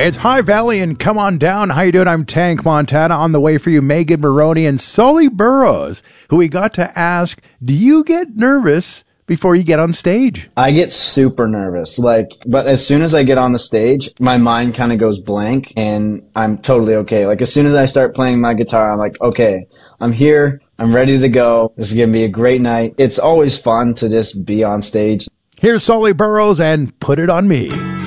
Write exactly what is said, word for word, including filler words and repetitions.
It's High Valley and Come On Down. How you doing? I'm Tank Montana. On the way for you, Megan Maroney and Sully Burrows, who we got to ask, do you get nervous before you get on stage? I get super nervous, like, but as soon as I get on the stage, my mind kind of goes blank and I'm totally okay. Like, as soon as I start playing my guitar, I'm like, okay, I'm here. I'm ready to go. This is going to be a great night. It's always fun to just be on stage. Here's Sully Burrows and Put It On Me.